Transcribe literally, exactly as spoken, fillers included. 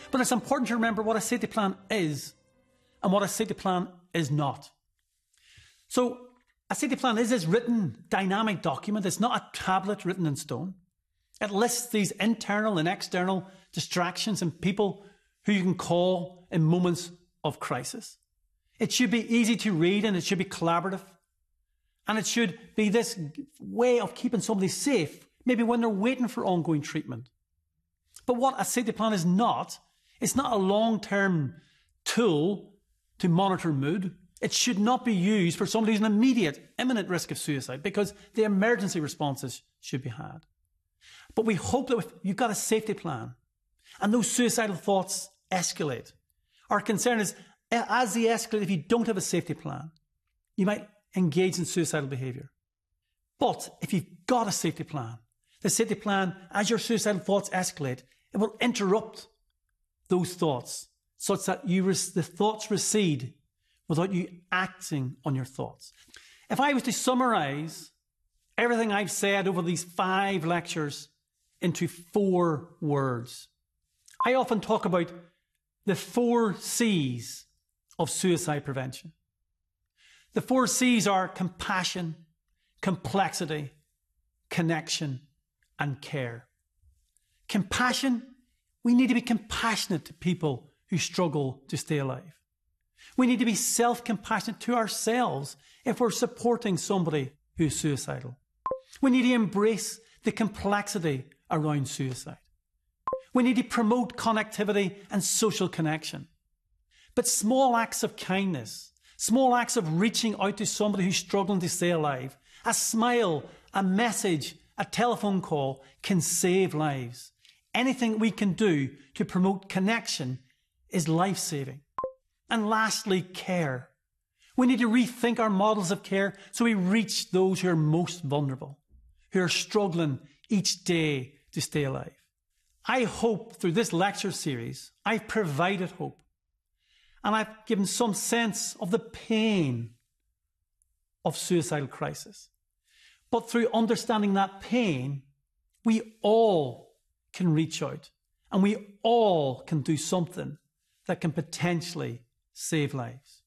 But it's important to remember what a safety plan is and what a safety plan is not. So a safety plan is this written, dynamic document. It's not a tablet written in stone. It lists these internal and external distractions and people who you can call in moments of crisis. It should be easy to read and it should be collaborative. And it should be this way of keeping somebody safe, maybe when they're waiting for ongoing treatment. But what a safety plan is not, it's not a long-term tool to monitor mood. It should not be used for somebody who's in immediate, imminent risk of suicide, because the emergency responses should be had. But we hope that if you've got a safety plan and those suicidal thoughts escalate, our concern is as they escalate, if you don't have a safety plan, you might engage in suicidal behaviour. But if you've got a safety plan, the safety plan, as your suicidal thoughts escalate, it will interrupt those thoughts such that you the thoughts recede without you acting on your thoughts. If I was to summarise everything I've said over these five lectures into four words, I often talk about the four C's of suicide prevention. The four C's are compassion, complexity, connection, and care. Compassion, we need to be compassionate to people who struggle to stay alive. We need to be self-compassionate to ourselves if we're supporting somebody who's suicidal. We need to embrace the complexity around suicide. We need to promote connectivity and social connection. But small acts of kindness, small acts of reaching out to somebody who's struggling to stay alive, a smile, a message, a telephone call can save lives. Anything we can do to promote connection is life-saving. And lastly, care. We need to rethink our models of care so we reach those who are most vulnerable, who are struggling each day to stay alive. I hope through this lecture series, I've provided hope. And I've given some sense of the pain of suicidal crisis. But through understanding that pain, we all can reach out and we all can do something that can potentially save lives.